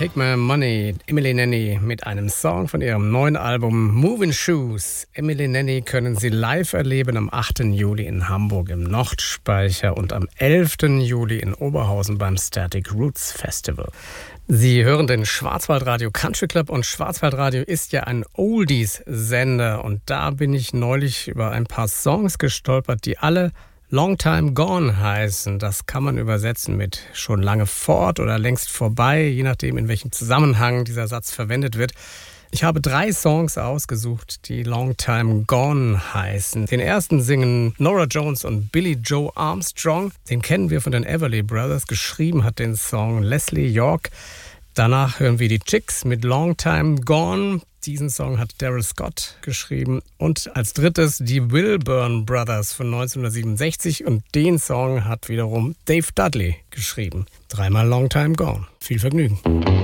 Take My Money, Emily Nanny mit einem Song von ihrem neuen Album Moving Shoes. Emily Nanny können Sie live erleben am 8. Juli in Hamburg im Nordspeicher und am 11. Juli in Oberhausen beim Static Roots Festival. Sie hören den Schwarzwaldradio Country Club und Schwarzwaldradio ist ja ein Oldies-Sender und da bin ich neulich über ein paar Songs gestolpert, die alle Long Time Gone heißen. Das kann man übersetzen mit schon lange fort oder längst vorbei, je nachdem, in welchem Zusammenhang dieser Satz verwendet wird. Ich habe 3 Songs ausgesucht, die Long Time Gone heißen. Den ersten singen Norah Jones und Billie Joe Armstrong. Den kennen wir von den Everly Brothers. Geschrieben hat den Song Leslie York. Danach hören wir die Chicks mit Long Time Gone. Diesen Song hat Daryl Scott geschrieben. Und als drittes die Wilburn Brothers von 1967. Und den Song hat wiederum Dave Dudley geschrieben. 3-mal Long Time Gone. Viel Vergnügen.